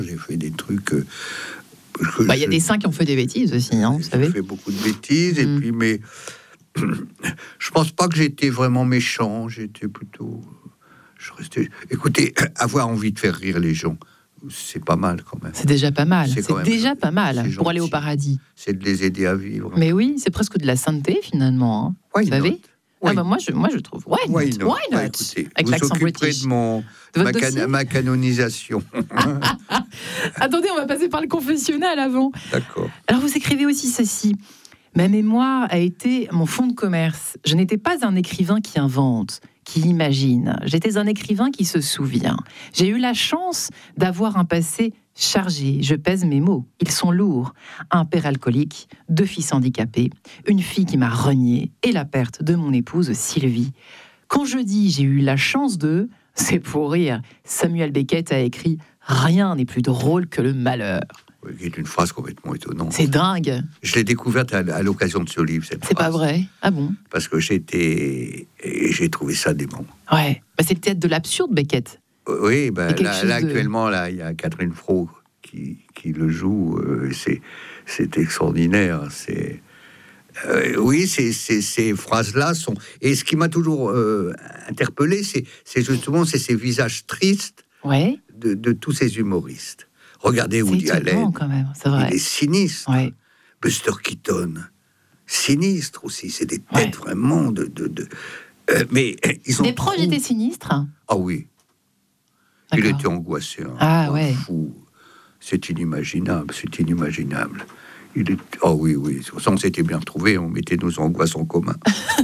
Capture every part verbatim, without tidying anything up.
J'ai fait des trucs. Euh, bah, il y a des saints qui ont fait des bêtises aussi, hein, vous savez. J'ai fait beaucoup de bêtises, mmh. et puis, mais je pense pas que j'étais vraiment méchant. J'étais plutôt. Je restais. Écoutez, avoir envie de faire rire les gens, c'est pas mal quand même. C'est déjà pas mal. C'est, c'est déjà pas mal pour gentil. Aller au paradis. C'est de les aider à vivre. Mais oui, c'est presque de la sainteté finalement. Hein, vous savez. Ah bah moi, je, moi je trouve. Why not? Why not? Why not? Bah, écoutez, avec vous l'accent occuperez british. de mon de ma, can- ma canonisation. Attendez, on va passer par le confessionnal avant. D'accord. Alors vous écrivez aussi ceci. Ma mémoire a été mon fonds de commerce. Je n'étais pas un écrivain qui invente, qui imagine. J'étais un écrivain qui se souvient. J'ai eu la chance d'avoir un passé chargé. Je pèse mes mots. Ils sont lourds. Un père alcoolique, deux fils handicapés, une fille qui m'a renié et la perte de mon épouse Sylvie. Quand je dis j'ai eu la chance de, c'est pour rire. Samuel Beckett a écrit « Rien n'est plus drôle que le malheur ». Oui, c'est une phrase complètement étonnante. C'est dingue. Je l'ai découverte à, à l'occasion de ce livre, cette C'est phrase. pas vrai? Ah bon? Parce que j'étais... Et j'ai trouvé ça dément. Ouais. Bah, c'est le théâtre de l'absurde, Beckett. Oui, ben, là, là de... actuellement, là, il y a Catherine Fro qui, qui le joue. Euh, c'est, c'est extraordinaire. C'est... Euh, oui, c'est, c'est, ces phrases-là sont... Et ce qui m'a toujours euh, interpellé, c'est, c'est justement c'est ces visages tristes ouais. de, de tous ces humoristes. Regardez c'est Woody Allen, quand même, c'est vrai. Il est sinistre. Ouais. Buster Keaton, sinistre aussi. C'est des têtes ouais. vraiment de... de, de euh, mais ils ont des proches trop... étaient sinistres. Ah oui. D'accord. Il était angoissé. Hein, ah ouais. Fou. C'est inimaginable, c'est inimaginable. Il est... Oh oui, oui. Ça, on s'était bien retrouvés, on mettait nos angoisses en commun.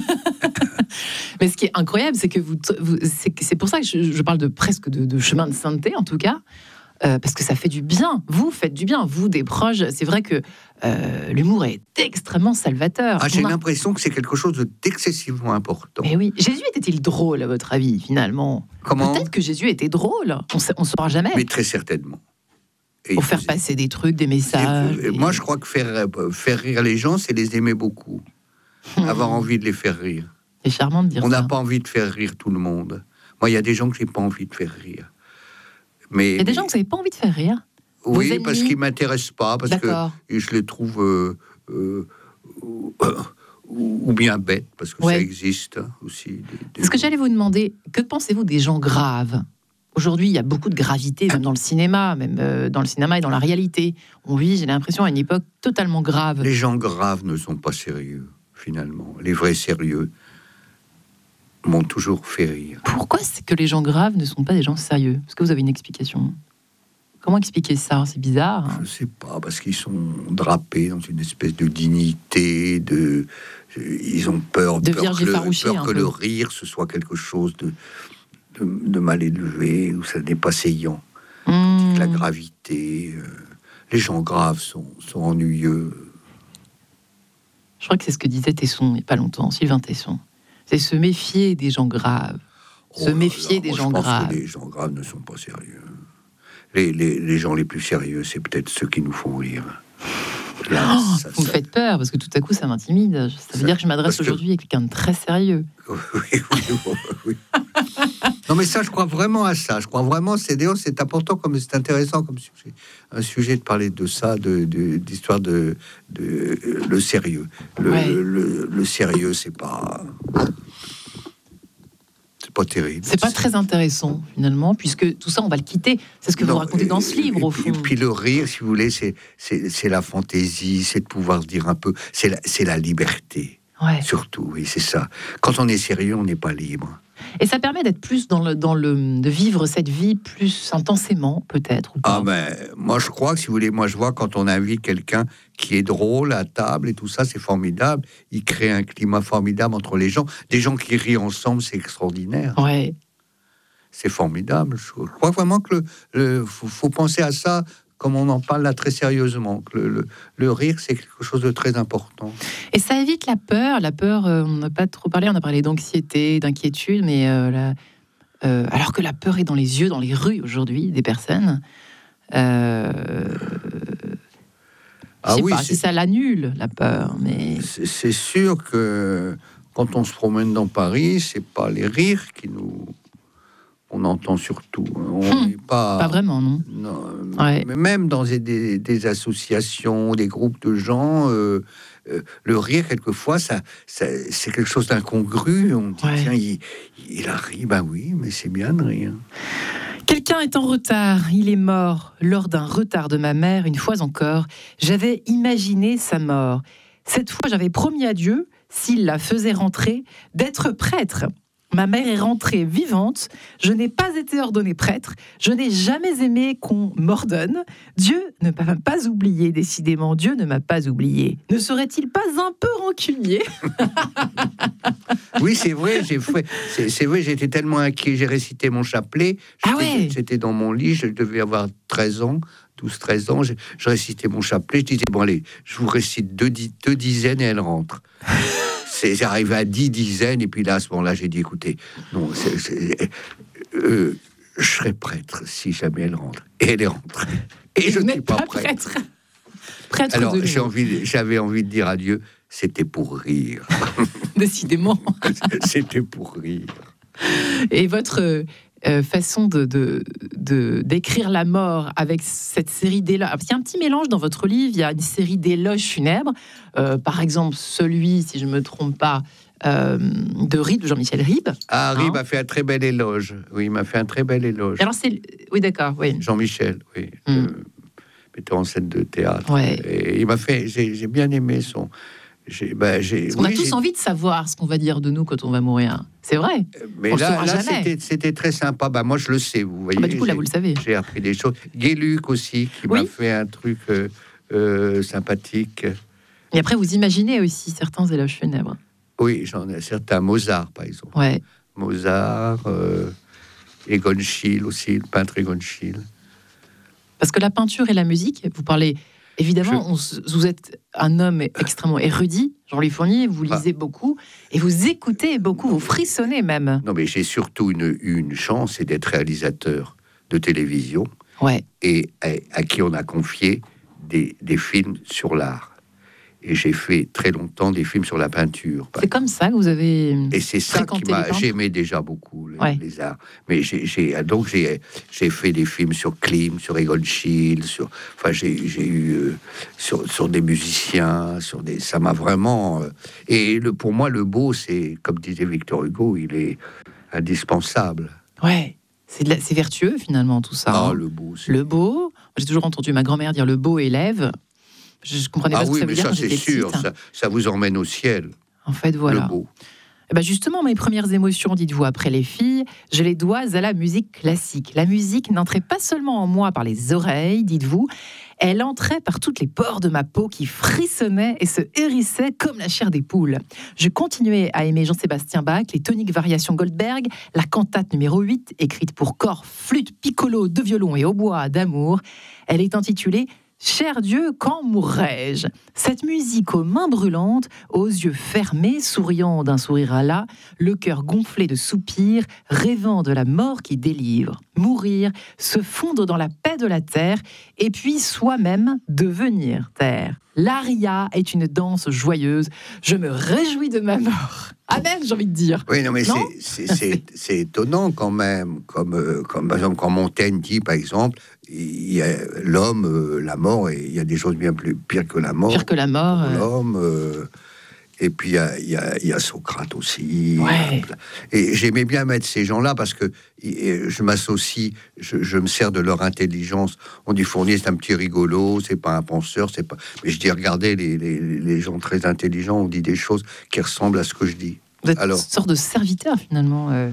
Mais ce qui est incroyable, c'est que vous, vous c'est, c'est pour ça que je, je parle de presque de, de chemin de sainteté, en tout cas. Euh, parce que ça fait du bien. Vous faites du bien, vous, des proches. C'est vrai que euh, l'humour est extrêmement salvateur. Ah, j'ai a... l'impression que c'est quelque chose d'excessivement important. Mais oui. Jésus était-il drôle, à votre avis, finalement? Comment? Peut-être que Jésus était drôle. On ne saura jamais. Mais très certainement. Et pour faire faisait... passer des trucs, des messages. Et, et... Moi, je crois que faire, faire rire les gens, c'est les aimer beaucoup. Mmh. Avoir envie de les faire rire. C'est charmant de dire On ça. On n'a pas envie de faire rire tout le monde. Moi, il y a des gens que j'ai pas envie de faire rire. Mais, il y a des mais... gens que vous n'avez pas envie de faire rire. Oui, parce qu'ils ne m'intéressent pas, parce D'accord. que je les trouve euh, euh, ou, ou bien bêtes, parce que ouais. ça existe aussi. Des, des... Ce que j'allais vous demander, que pensez-vous des gens graves? Aujourd'hui, il y a beaucoup de gravité, même dans le cinéma, même euh, dans le cinéma et dans la réalité. On vit, j'ai l'impression, à une époque totalement grave. Les gens graves ne sont pas sérieux, finalement. Les vrais sérieux m'ont toujours fait rire. Pourquoi c'est que les gens graves ne sont pas des gens sérieux? Est-ce que vous avez une explication? Comment expliquer ça? C'est bizarre. Je ne sais pas, parce qu'ils sont drapés dans une espèce de dignité, de... ils ont peur, de peur, que, le, peur que peu. le rire, ce soit quelque chose de, de, de mal élevé, ou ça n'est pas saillant. Mmh. La gravité... Euh, les gens graves sont, sont ennuyeux. Je crois que c'est ce que disait Tesson il n'y a pas longtemps, Sylvain Tesson. C'est se méfier des gens graves. Oh se méfier là, des moi, gens je pense graves. Que les gens graves ne sont pas sérieux. Les, les, les gens les plus sérieux, c'est peut-être ceux qui nous font rire. Là, oh, ça, vous me faites peur, parce que tout à coup, ça m'intimide. Ça, ça veut dire que je m'adresse aujourd'hui que... à quelqu'un de très sérieux. Oui, oui, oui, oui. Non, mais ça, je crois vraiment à ça. Je crois vraiment, c'est, c'est important, comme c'est intéressant comme sujet. Un sujet de parler de ça, de, de, d'histoire de, de, de le sérieux. Le, ouais. le, le, le sérieux, c'est pas... C'est pas terrible. C'est pas très intéressant, finalement, puisque tout ça, on va le quitter. C'est ce que non, vous racontez dans ce livre, et, au fond. Et puis le rire, si vous voulez, c'est, c'est, c'est la fantaisie, c'est de pouvoir se dire un peu... C'est la, c'est la liberté, ouais. surtout, oui, c'est ça. Quand on est sérieux, on n'est pas libre. Et ça permet d'être plus dans le, dans le... de vivre cette vie plus intensément, peut-être, ou pas. Ah ben, moi, je crois que, si vous voulez, moi, je vois quand on invite quelqu'un qui est drôle à table et tout ça, c'est formidable. Il crée un climat formidable entre les gens. Des gens qui rient ensemble, c'est extraordinaire. Ouais. C'est formidable. Je crois vraiment que le, le faut, faut penser à ça, comme on en parle là très sérieusement. Que le, le, le rire, c'est quelque chose de très important. Et ça évite la peur. La peur, euh, on n'a pas trop parlé. On a parlé d'anxiété, d'inquiétude, mais euh, la, euh, alors que la peur est dans les yeux, dans les rues aujourd'hui des personnes. Euh, ah je sais oui, pas si ça l'annule, la peur, mais c'est, c'est sûr que quand on se promène dans Paris, c'est pas les rires qui nous on entend surtout. On n'est Hum, pas, Pas vraiment, non. non, Ouais. mais même dans des, des- des associations, des groupes de gens, euh, euh, le rire, quelquefois, ça, ça- c'est quelque chose d'incongru. On dit, Ouais. tiens, il, il a ri. Ben oui, mais c'est bien de rire. Quelqu'un est en retard, il est mort. Lors d'un retard de ma mère, une fois encore, j'avais imaginé sa mort. Cette fois, j'avais promis à Dieu, s'il la faisait rentrer, d'être prêtre. Ma mère est rentrée vivante, je n'ai pas été ordonnée prêtre, je n'ai jamais aimé qu'on m'ordonne. Dieu ne m'a pas oublié, décidément, Dieu ne m'a pas oublié. Ne serait-il pas un peu rancunier ? Oui, c'est vrai, j'ai fait, c'est, c'est vrai, j'étais tellement inquiet, j'ai récité mon chapelet. Ah J'étais, ouais. j'étais dans mon lit, je devais avoir treize ans, douze treize ans, je, je récitais mon chapelet, je disais, bon allez, je vous récite deux, di- deux dizaines et elle rentre. C'est, j'arrivais à dix dizaines, et puis là, à ce moment-là, j'ai dit, écoutez, non, c'est, c'est, euh, je serai prêtre si jamais elle rentre. Et elle est rentrée. Et, je Vous ne suis n'êtes pas pas prêtre. prêtre. Prêtre Alors, de j'ai nouveau. envie, j'avais envie de dire à Dieu, c'était pour rire. Décidément. C'était pour rire. Et votre euh, euh, façon de, de, de- d'écrire la mort avec cette série d'éloges. Il y a un petit mélange dans votre livre, il y a une série d'éloges funèbres. Euh, par exemple, celui, si je ne me trompe pas, euh, de Ribes, de Jean-Michel Ribes. Ah, Ribes Hein a fait un très bel éloge. Oui, il m'a fait un très bel éloge. Alors, c'est. Oui, d'accord, oui. Jean-Michel, oui. Mm. Le metteur en scène de théâtre. Ouais. Et il m'a fait... J'ai, j'ai bien aimé son... J'ai, ben, j'ai, Parce qu'on a oui, tous j'ai- envie de savoir ce qu'on va dire de nous quand on va mourir. C'est vrai. Mais on le là, saura là jamais. c'était, c'était très sympa. Bah, moi, je le sais, vous voyez. Ah bah, du coup, là, j'ai, vous le savez. j'ai appris des choses. Guéluc aussi, qui Oui. m'a fait un truc euh, euh, sympathique. Et après, vous imaginez aussi certains éloges funèbres. Oui, j'en ai certains. Mozart, par exemple. Ouais. Mozart, euh, Egon Schiele aussi, le peintre Egon Schiele. Parce que la peinture et la musique, vous parlez. Évidemment, Je- on s- vous êtes un homme extrêmement érudit, Jean-Louis Fournier, vous Ah. lisez beaucoup, et vous écoutez beaucoup, vous frissonnez même. Non, mais j'ai surtout une, une chance, c'est d'être réalisateur de télévision Ouais. et à, à qui on a confié des, des films sur l'art. Et j'ai fait très longtemps des films sur la peinture. C'est comme ça que vous avez. Et c'est ça qui fréquenté m'a... les peintres. J'aimais déjà beaucoup les, Ouais. les arts. Mais j'ai, j'ai- donc j'ai, j'ai fait des films sur Klim, sur Egon Schiele, sur... Enfin, j'ai, j'ai eu... euh, sur, sur des musiciens, sur des... Ça m'a vraiment... euh, Et le, pour moi, le beau, c'est... Comme disait Victor Hugo, il est indispensable. Ouais. C'est, de la- c'est vertueux finalement tout ça. Ah, hein. le beau, c'est... Le beau. J'ai toujours entendu ma grand-mère dire le beau élève. Je, je comprenais Ah pas ce que oui, ça mais veut dire ça, quand c'est j'étais sûr. petite. Ça, ça vous emmène au ciel, En fait, voilà. le beau. Eh ben justement, mes premières émotions, dites-vous, après les filles, je les dois à la musique classique. La musique n'entrait pas seulement en moi par les oreilles, dites-vous, elle entrait par toutes les pores de ma peau qui frissonnaient et se hérissaient comme la chair des poules. Je continuais à aimer Jean-Sébastien Bach, les toniques variations Goldberg, la cantate numéro huit, écrite pour corps, flûte, piccolo, deux violons et hautbois d'amour. Elle est intitulée « Cher Dieu, quand mourrai-je » Cette musique aux mains brûlantes, aux yeux fermés, souriant d'un sourire à la, le cœur gonflé de soupirs, rêvant de la mort qui délivre. Mourir, se fondre dans la paix de la terre, et puis soi-même devenir terre. L'aria est une danse joyeuse. Je me réjouis de ma mort. Amen, j'ai envie de dire. Oui, non, mais Non c'est, c'est, c'est, c'est étonnant quand même. Comme, euh, comme par exemple, quand Montaigne dit, par exemple, il y a l'homme, euh, la mort, et il y a des choses bien plus pires que la mort. Pire que la mort. pour euh, l'homme. euh, et puis il y a, il y, a, il y a Socrate aussi. Ouais. Et j'aimais bien mettre ces gens-là parce que et je m'associe, je, je me sers de leur intelligence. On dit Fournier, c'est un petit rigolo, c'est pas un penseur, c'est pas. Mais je dis, regardez, les, les, les gens très intelligents, on dit des choses qui ressemblent à ce que je dis. Vous êtes Alors. une sorte de serviteur finalement. euh.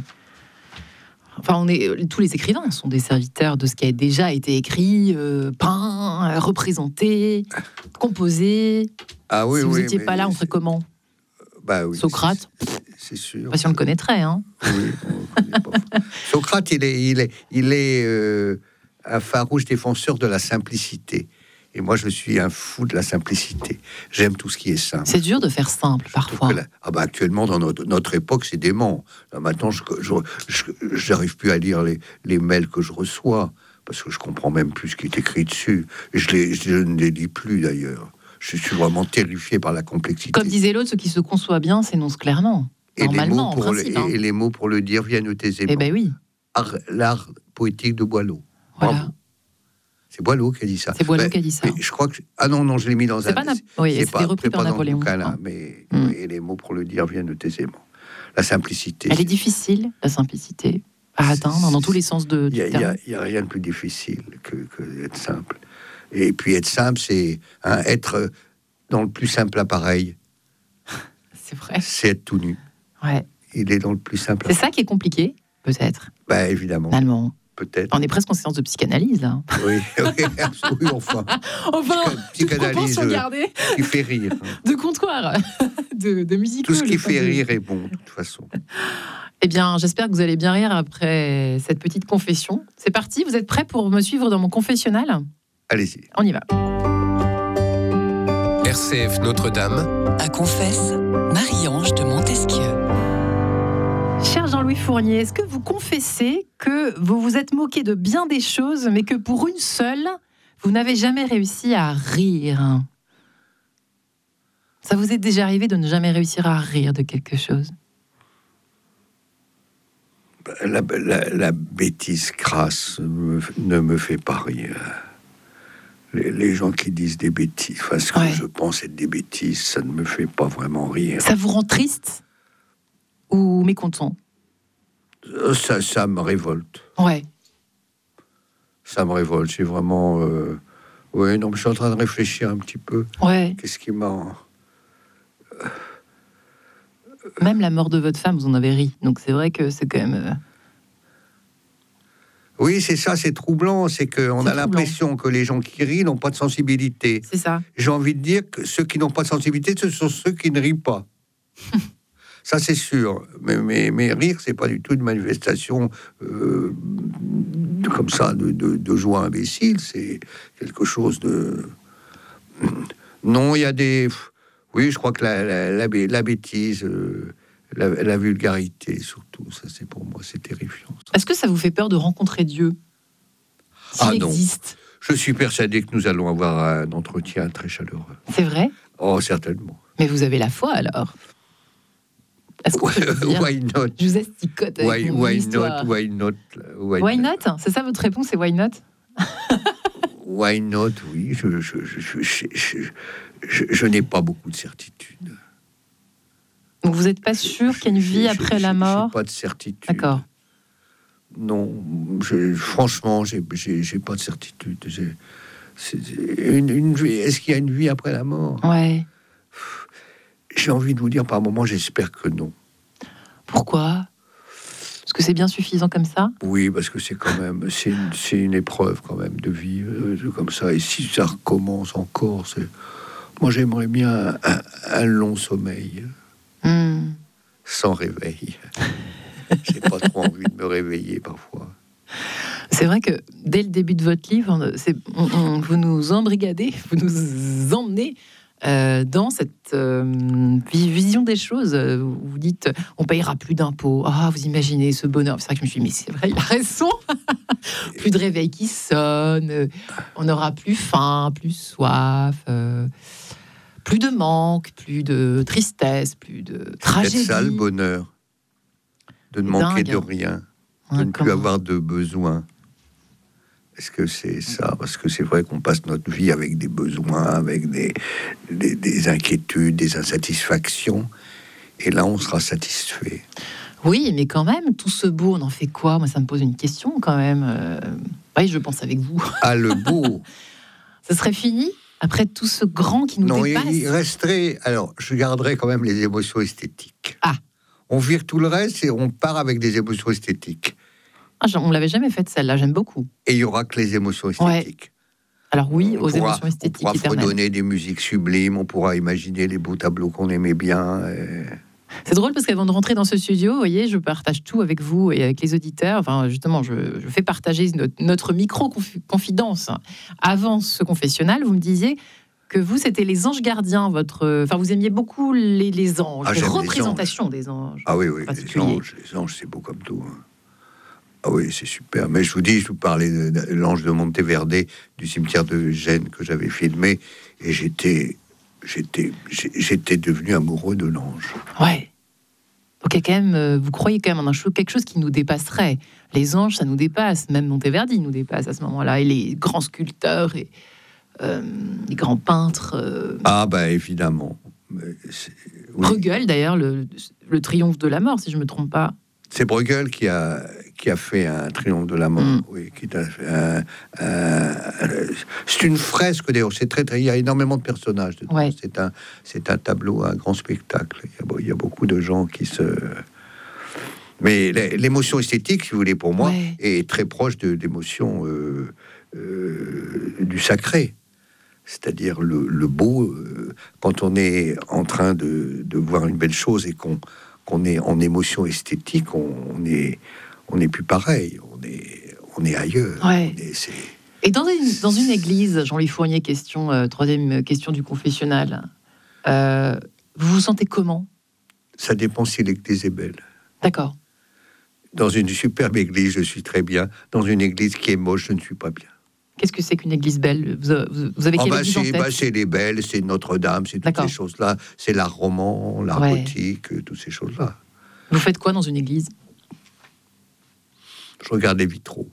Enfin, on est, tous les écrivains sont des serviteurs de ce qui a déjà été écrit, euh, peint, euh, représenté, composé. Ah oui, si vous oui. n'étiez mais pas là, on c'est- ferait comment bah oui, Socrate. c'est, c'est sûr. Enfin, si on le connaîtrait, hein. Oui, on connaît pas. Socrate, il est, il est, il est euh, un farouche défenseur de la simplicité. Et moi, je suis un fou de la simplicité. J'aime tout ce qui est simple. C'est dur de faire simple parfois. La- ah bah actuellement, dans notre, notre époque, c'est dément. Là, maintenant, je n'arrive plus à lire les, les mails que je reçois parce que je comprends même plus ce qui est écrit dessus. Et je, les, je ne les lis plus d'ailleurs. Je suis vraiment terrifié par la complexité. Comme disait l'autre, ce qui se conçoit bien s'énonce clairement. et, les Normalement, mots en pour principe. le, hein. et, et les mots pour le dire viennent aisément. Eh ben oui. art, l'art poétique de Boileau. Voilà. Bravo. C'est Boileau qui a dit ça. C'est Boileau mais, qui a dit ça. Je crois que ah non non, je l'ai mis dans c'est un. Pas na... Oui, c'est c'était repris par pas Napoléon. Dans le bouquin, là, mais mm. et les mots pour le dire viennent de tes aimants. La simplicité. Elle est difficile, la simplicité, à atteindre dans tous les sens de. Il y, y a rien de plus difficile que, que d'être simple. Et puis être simple, c'est hein, être dans le plus simple appareil. C'est vrai. C'est être tout nu. Ouais. Il est dans le plus simple. C'est ça qui est compliqué, peut-être. Bah évidemment. Finalement. Peut-être. On est presque en séance de psychanalyse, là. Oui, oui, oui enfin. Enfin, psychanalyse euh, qui fait rire. De comptoir, de, de musique. Tout ce qui fait rire est bon, de toute façon. Eh bien, j'espère que vous allez bien rire après cette petite confession. C'est parti, vous êtes prêts pour me suivre dans mon confessionnal ? Allez-y. On y va. R C F Notre-Dame. À confesse, Marie-Ange de Montesquieu. Cher Jean-Louis Fournier, est-ce que vous confessez que vous vous êtes moqué de bien des choses, mais que pour une seule, vous n'avez jamais réussi à rire ? Ça vous est déjà arrivé de ne jamais réussir à rire de quelque chose ? La, la, la bêtise crasse me, ne me fait pas rire. Les, les gens qui disent des bêtises, enfin, ce que ouais. je pense être des bêtises, ça ne me fait pas vraiment rire. Ça vous rend triste ou mécontent ? Ça, ça me révolte. Ouais. Ça me révolte. C'est vraiment. Euh... Oui, non, mais je suis en train de réfléchir un petit peu. Ouais. Qu'est-ce qui m'a. Même la mort de votre femme, vous en avez ri. Donc c'est vrai que c'est quand même. Euh... Oui, c'est ça, c'est troublant. C'est qu'on c'est a troublant. l'impression que les gens qui rient n'ont pas de sensibilité. C'est ça. J'ai envie de dire que ceux qui n'ont pas de sensibilité, ce sont ceux qui ne rient pas. Ça, c'est sûr. Mais, mais, mais rire, c'est pas du tout une manifestation euh, de, comme ça de, de, de joie imbécile. C'est quelque chose de. Non, il y a des. Oui, je crois que la, la, la, la bêtise, euh, la, la vulgarité, surtout, ça, c'est pour moi, c'est terrifiant. Ça. Est-ce que ça vous fait peur de rencontrer Dieu ? S'il ah non. existe. Je suis persuadé que nous allons avoir un entretien très chaleureux. C'est vrai ? Oh, certainement. Mais vous avez la foi, alors ? Est-ce qu'on peut le dire ? Why not ? Je vous asticote avec why, mon why histoire. not, why not, why, why not, not c'est ça votre réponse, c'est why not ? Why not, oui. Je, je, je, je, je, je, je, je n'ai pas beaucoup de certitude. Donc vous n'êtes pas sûr qu'il y a une vie après la mort ? Pas de certitude. D'accord. Non, je, franchement, j'ai, j'ai, j'ai pas de certitude. J'ai, c'est, une, une vie, est-ce qu'il y a une vie après la mort ? Ouais. J'ai envie de vous dire par moment, j'espère que non. Pourquoi ? Parce que c'est bien suffisant comme ça ? Oui, parce que c'est quand même, c'est une, c'est une épreuve quand même de vivre euh, comme ça. Et si ça recommence encore, c'est... moi j'aimerais bien un, un long sommeil, mmh. sans réveil. J'ai pas trop envie de me réveiller parfois. C'est vrai que dès le début de votre livre, c'est, on, on, vous nous embrigadez, vous nous emmenez euh, dans cette euh, vision des choses. Vous dites, on payera plus d'impôts. Ah, vous imaginez ce bonheur. C'est vrai que je me suis dit, mais c'est vrai, il a raison. Plus de réveil qui sonne, on n'aura plus faim, plus soif, euh, plus de manque, plus de tristesse, plus de tragédie. C'est ça le bonheur, de ne manquer dingue. de rien, de Ouais, ne comment... plus avoir de besoin. Est-ce que c'est ça ? Parce que c'est vrai qu'on passe notre vie avec des besoins, avec des, des, des inquiétudes, des insatisfactions. Et là, on sera satisfait. Oui, mais quand même, tout ce beau, on en fait quoi ? Moi, ça me pose une question quand même. Euh... Oui, je pense avec vous. Ah, le beau. Ça serait fini ? Après tout ce grand qui nous non, dépasse ? Non, il resterait... Alors, je garderais quand même les émotions esthétiques. Ah. On vire tout le reste et on part avec des émotions esthétiques. Ah, on ne l'avait jamais faite, celle-là, j'aime beaucoup. Et il n'y aura que les émotions esthétiques. Ouais. Alors oui, on aux pourra, émotions esthétiques on pourra éternelles. fredonner des musiques sublimes, on pourra imaginer les beaux tableaux qu'on aimait bien. Et... C'est drôle parce qu'avant de rentrer dans ce studio, vous voyez, je partage tout avec vous et avec les auditeurs. Enfin, justement, je, je fais partager notre, notre micro-confidence. Avant ce confessionnal, vous me disiez que vous, c'était les anges gardiens. Votre... Enfin, vous aimiez beaucoup les, les anges, ah, les les représentations anges. des anges. Ah oui, oui, les anges, les anges, c'est beau comme tout. Ah oui, c'est super. Mais je vous dis, je vous parlais de, de l'ange de Monteverde, du cimetière de Gênes que j'avais filmé, et j'étais... J'étais, j'étais devenu amoureux de l'ange. Ouais. Donc, il y a quand même, euh, vous croyez quand même en un cho- quelque chose qui nous dépasserait. Les anges, ça nous dépasse. Même Monteverdi nous dépasse à ce moment-là. Et les grands sculpteurs et euh, les grands peintres. Euh, Ah, ben évidemment. Mais c'est- oui. Bruegel, d'ailleurs, le, le triomphe de la mort, si je ne me trompe pas. C'est Bruegel qui a, qui a fait un triomphe de la mort. Mm. Oui, qui a fait un- un- c'est une fresque, d'ailleurs. C'est très, très, il y a énormément de personnages dedans. Ouais. C'est un, c'est un tableau, un grand spectacle. Il y a, beau- il y a beaucoup de gens qui se... Mais l'é- l'émotion esthétique, si vous voulez, pour moi, Ouais. est très proche de l'émotion euh, euh, du sacré. C'est-à-dire le, le beau, euh, quand on est en train de, de voir une belle chose et qu'on qu'on est en émotion esthétique, on, on est on n'est plus pareil, on est on est ailleurs. Ouais. On est- c'est- Et dans une, dans une église, Jean-Louis Fournier, question, euh, troisième question du confessionnal, euh, vous vous sentez comment? ça dépend si l'église est belle. D'accord. Dans une superbe église, je suis très bien. Dans une église qui est moche, je ne suis pas bien. Qu'est-ce que c'est qu'une église belle? Vous, vous- vous avez Ah quelle bah, église en c'est tête? bah, c'est les belles, c'est Notre-Dame, c'est toutes D'accord. ces choses-là. C'est l'art roman, l'art Ouais. gothique, euh, toutes ces choses-là. Vous faites quoi dans une église? Je regarde les vitraux.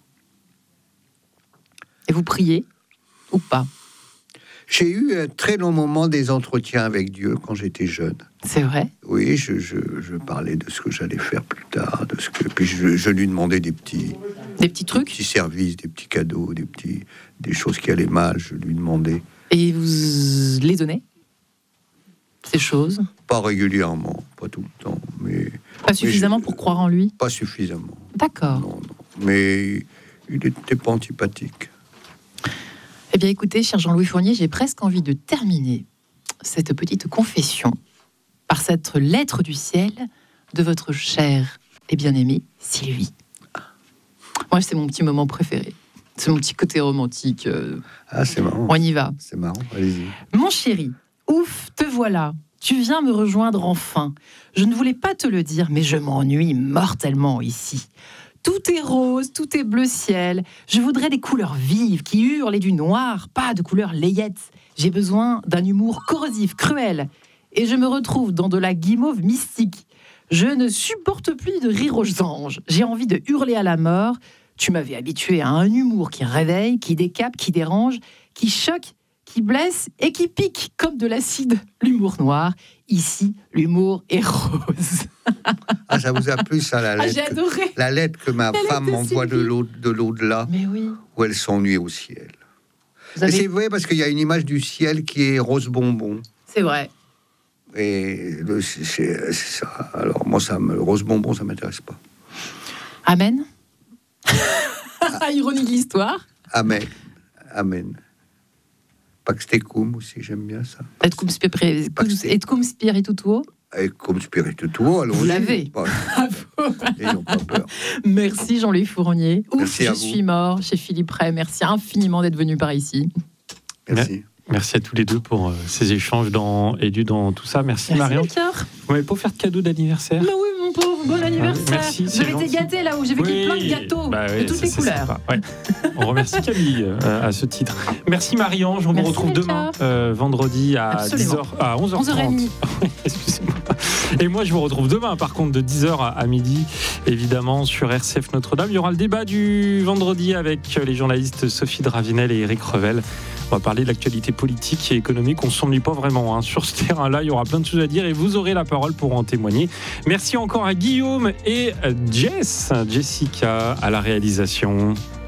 Et vous priez ou pas? J'ai eu un très long moment des entretiens avec Dieu quand j'étais jeune. C'est vrai? Oui, je, je, je parlais de ce que j'allais faire plus tard, de ce que puis je, je lui demandais des petits, Des petits trucs? petits services, des petits cadeaux, des petits des choses qui allaient mal. Je lui demandais Et vous les donnez? Ces choses? pas régulièrement, pas tout le temps, mais Pas suffisamment je- pour croire en lui? pas suffisamment. D'accord. Non, non. Mais il n'était pas antipathique. Eh bien, écoutez, cher Jean-Louis Fournier, j'ai presque envie de terminer cette petite confession par cette lettre du ciel de votre chère et bien-aimée Sylvie. Moi, c'est mon petit moment préféré. C'est mon petit côté romantique. euh, Ah, c'est marrant. On y va. C'est marrant. Allez-y. Mon chéri, ouf, te voilà. Tu viens me rejoindre enfin. Je ne voulais pas te le dire, mais je m'ennuie mortellement ici. Tout est rose, tout est bleu ciel. Je voudrais des couleurs vives qui hurlent et du noir, pas de couleurs layettes. J'ai besoin d'un humour corrosif, cruel. Et je me retrouve dans de la guimauve mystique. Je ne supporte plus de rire aux anges. J'ai envie de hurler à la mort. Tu m'avais habitué à un humour qui réveille, qui décape, qui dérange, qui choque, qui blesse et qui pique comme de l'acide. L'humour noir. Ici, l'humour est rose. Ah, ça vous a plu, ça, la Ah, lettre j'ai adoré. La lettre que ma La lettre femme de m'envoie de Sylvie. l'au- de l'au-delà, Mais oui. où elle s'ennuie au ciel. Vous Et avez- c'est vrai, parce qu'il y a une image du ciel qui est rose bonbon. C'est vrai. Et le- c'est c'est ça. Alors, moi, ça me, rose bonbon, ça m'intéresse pas. Amen. Ironie de l'histoire. Amen. Amen. Pax tecum aussi, j'aime bien ça. Et cum spiri- et cum spirituo. Et comme spiritu tuo, allons-y. Vous l'avez. Pas- Bravo. N'ayons pas peur. Merci Jean-Louis Fournier. Ouf, Merci je à vous. suis mort chez Philippe Ray. Merci infiniment d'être venu par ici. Merci. Merci à tous les deux pour euh, ces échanges dans Edu dans tout ça. Merci, Merci Marion. Melchior. Vous m'avez pas offert de cadeau d'anniversaire? Mais oui, mon pauvre, bon anniversaire. merci, c'est Vous avez été gentil. gâtés là où j'ai vu qu'il y a plein de Oui, gâteaux bah ouais, de toutes ça, les c'est couleurs. sympa, ouais. On remercie Camille euh, à ce titre. Merci Marie-Ange, on vous Merci, retrouve Melchior. demain, euh, vendredi à Absolument. dix heures, à onze heures onze heures trente. trente. Excusez-moi. Et moi, je vous retrouve demain, par contre, de dix heures à midi, évidemment, sur R C F Notre-Dame. Il y aura le débat du vendredi avec les journalistes Sophie Dravinel et Eric Revel. On va parler de l'actualité politique et économique. On ne s'ennuie pas vraiment hein. Sur ce terrain-là. Il y aura plein de choses à dire et vous aurez la parole pour en témoigner. Merci encore à Guillaume et Jess, Jessica à la réalisation.